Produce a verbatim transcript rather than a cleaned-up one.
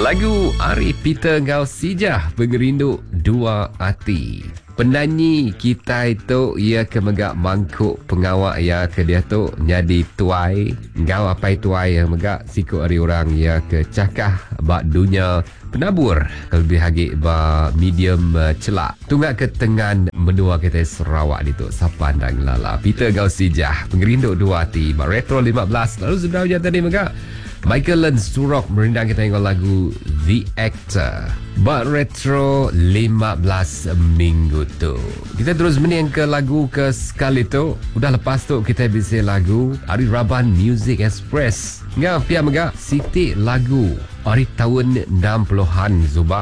Lagu Arif Peter Gausijah Pengerinduk Dua Hati. Penyanyi kita itu ia ke megak mangkuk pengawak ya ke dia tu jadi tuai ngau apa tuai yang megak siku ari orang ya ke cakah bak dunia penabur lebih hagi ba medium uh, celak tunggak ke tengan menua kita Sarawak itu sapandang lala Peter Gausijah Pengerinduk Dua Hati ba retro lima belas lalu sebenarnya tadi megak Michael Surok merendang kita tengok lagu The Actor But Retro lima belas minggu tu. Kita terus mening ke lagu ke sekali tu. Udah lepas tu kita bisa lagu Ari Raban Music Express. Ngah pia mega Siti lagu Ari tahun enam puluhan Zuba